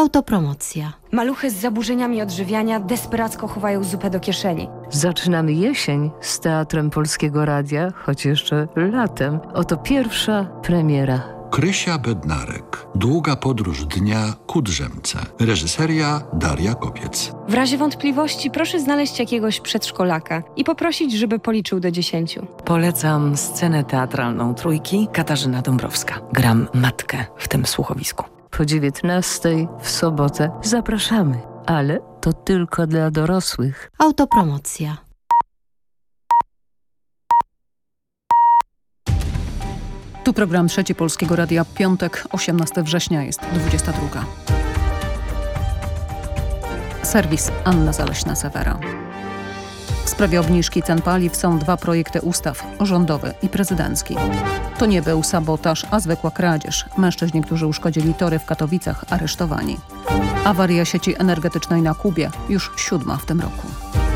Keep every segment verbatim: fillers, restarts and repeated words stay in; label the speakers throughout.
Speaker 1: Autopromocja.
Speaker 2: Maluchy z zaburzeniami odżywiania desperacko chowają zupę do kieszeni.
Speaker 3: Zaczynamy jesień z Teatrem Polskiego Radia, choć jeszcze latem. Oto pierwsza premiera.
Speaker 4: Krysia Bednarek. Długa podróż dnia ku drzemce. Reżyseria Daria Kopiec.
Speaker 2: W razie wątpliwości proszę znaleźć jakiegoś przedszkolaka i poprosić, żeby policzył do dziesięciu.
Speaker 5: Polecam scenę teatralną Trójki. Katarzyna Dąbrowska. Gram matkę w tym słuchowisku.
Speaker 3: Po dziewiętnastej w sobotę zapraszamy, ale to tylko dla dorosłych.
Speaker 1: Autopromocja.
Speaker 6: Tu program Trzeci Polskiego Radia, piątek, osiemnastego września, jest dwudziesta druga. Serwis Anna Zaleśna-Sewera. W sprawie obniżki cen paliw są dwa projekty ustaw, rządowy i prezydencki. To nie był sabotaż, a zwykła kradzież. Mężczyźni, którzy uszkodzili tory w Katowicach, aresztowani. Awaria sieci energetycznej na Kubie, już siódma w tym roku.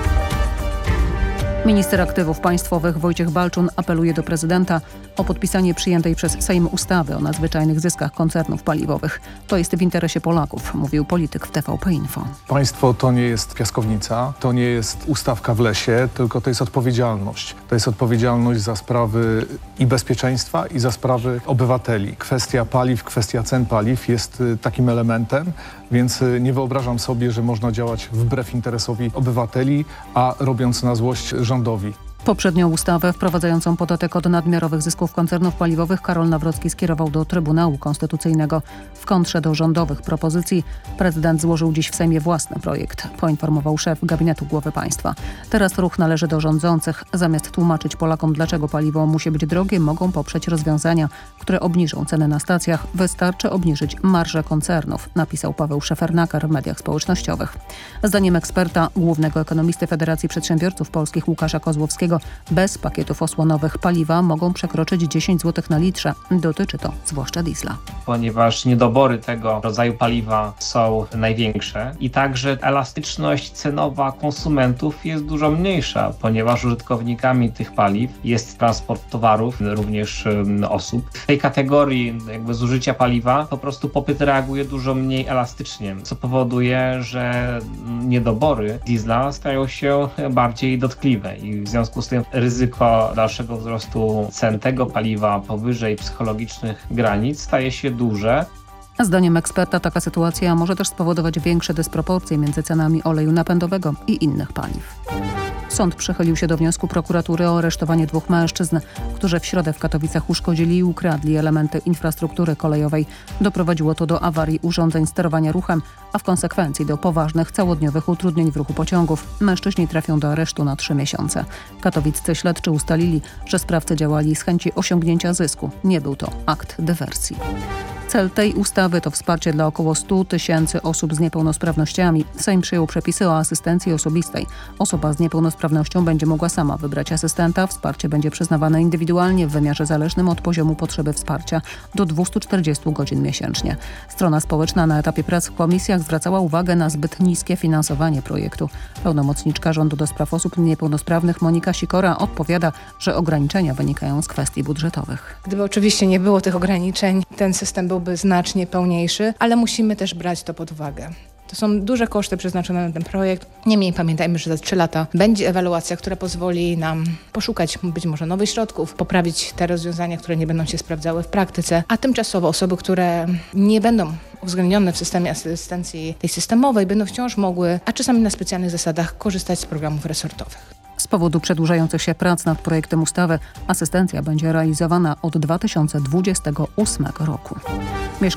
Speaker 6: Minister Aktywów Państwowych Wojciech Balczun apeluje do prezydenta o podpisanie przyjętej przez Sejm ustawy o nadzwyczajnych zyskach koncernów paliwowych. To jest w interesie Polaków, mówił polityk w T V P Info.
Speaker 7: Państwo to nie jest piaskownica, to nie jest ustawka w lesie, tylko to jest odpowiedzialność. To jest odpowiedzialność za sprawy i bezpieczeństwa, i za sprawy obywateli. Kwestia paliw, kwestia cen paliw jest takim elementem, więc nie wyobrażam sobie, że można działać wbrew interesowi obywateli, a robiąc na złość rządowi.
Speaker 6: Poprzednią ustawę wprowadzającą podatek od nadmiarowych zysków koncernów paliwowych Karol Nawrocki skierował do Trybunału Konstytucyjnego. W kontrze do rządowych propozycji prezydent złożył dziś w Sejmie własny projekt, poinformował szef gabinetu głowy państwa. Teraz ruch należy do rządzących. Zamiast tłumaczyć Polakom, dlaczego paliwo musi być drogie, mogą poprzeć rozwiązania, które obniżą ceny na stacjach. Wystarczy obniżyć marżę koncernów, napisał Paweł Szefernakar w mediach społecznościowych. Zdaniem eksperta, głównego ekonomisty Federacji Przedsiębiorców Polskich Łukasza Kozłowskiego, bez pakietów osłonowych paliwa mogą przekroczyć dziesięć złotych na litrze. Dotyczy to zwłaszcza diesla.
Speaker 8: Ponieważ niedobory tego rodzaju paliwa są największe i także elastyczność cenowa konsumentów jest dużo mniejsza, ponieważ użytkownikami tych paliw jest transport towarów, również um, osób. W tej kategorii jakby zużycia paliwa po prostu popyt reaguje dużo mniej elastycznie, co powoduje, że niedobory diesla stają się bardziej dotkliwe i w związku z tym ryzyko dalszego wzrostu cen tego paliwa powyżej psychologicznych granic staje się duże.
Speaker 6: Zdaniem eksperta taka sytuacja może też spowodować większe dysproporcje między cenami oleju napędowego i innych paliw. Sąd przychylił się do wniosku prokuratury o aresztowanie dwóch mężczyzn, którzy w środę w Katowicach uszkodzili i ukradli elementy infrastruktury kolejowej. Doprowadziło to do awarii urządzeń sterowania ruchem, a w konsekwencji do poważnych całodniowych utrudnień w ruchu pociągów. Mężczyźni trafią do aresztu na trzy miesiące. Katowiccy śledczy ustalili, że sprawcy działali z chęci osiągnięcia zysku. Nie był to akt dywersji. Cel tej ustawy to wsparcie dla około stu tysięcy osób z niepełnosprawnościami. Sejm przyjął przepisy o asystencji osobistej. Osoba z niepełnosprawnością będzie mogła sama wybrać asystenta. Wsparcie będzie przyznawane indywidualnie w wymiarze zależnym od poziomu potrzeby wsparcia do dwieście czterdzieści godzin miesięcznie. Strona społeczna na etapie prac w komisjach zwracała uwagę na zbyt niskie finansowanie projektu. Pełnomocniczka rządu do spraw osób niepełnosprawnych Monika Sikora odpowiada, że ograniczenia wynikają z kwestii budżetowych.
Speaker 9: Gdyby oczywiście nie było tych ograniczeń, ten system byłby znacznie pełniejszy, ale musimy też brać to pod uwagę. To są duże koszty przeznaczone na ten projekt. Niemniej pamiętajmy, że za trzy lata będzie ewaluacja, która pozwoli nam poszukać być może nowych środków, poprawić te rozwiązania, które nie będą się sprawdzały w praktyce, a tymczasowo osoby, które nie będą uwzględnione w systemie asystencji tej systemowej, będą wciąż mogły, a czasami na specjalnych zasadach, korzystać z programów resortowych.
Speaker 6: Z powodu przedłużających się prac nad projektem ustawy asystencja będzie realizowana od dwa tysiące dwudziestego ósmego roku.